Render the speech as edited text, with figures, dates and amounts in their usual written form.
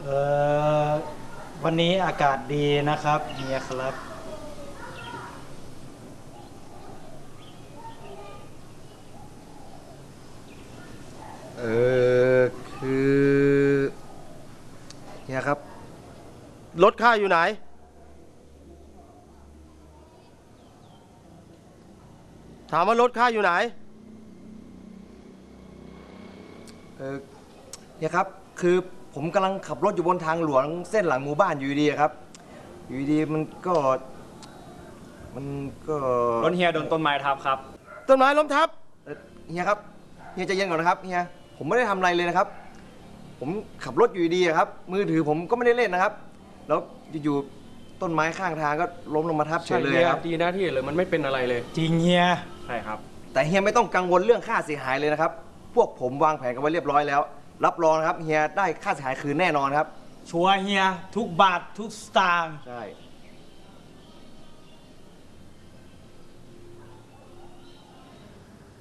อวันนี้อากาศดีนะครับเฮียครับเออคือเฮียครับรถข้าอยู่ไหนถามว่ารถข้าอยู่ไหนเฮียครับคือผมกำลังขับรถอยู่บนทางหลวงเส้นหลังหมู่บ้านอยู่ดีครับอยู่ดีมันก็รถเฮียโดนต้นไม้ทับครับต้นไม้ล้มทับเฮียครับเฮียใจเย็นก่อนนะครับเฮียผมไม่ได้ทำอะไรเลยนะครับผมขับรถอยู่ดีครับมือถือผมก็ไม่ได้เล่นนะครับแล้วอยู่ๆต้นไม้ข้างทางก็ล้มลงมาทับเฉยเลยครับดีนะที่เลยมันไม่เป็นอะไรเลยจริงเฮียใช่ครับแต่เฮียไม่ต้องกังวลเรื่องค่าเสียหายเลยนะครับพวกผมวางแผนกันไว้เรียบร้อยแล้วรับรองนะครับเฮียได้ค่าเสียหายคืนแน่นอนครับชัวร์เฮียทุกบาททุกสตางค์ใช่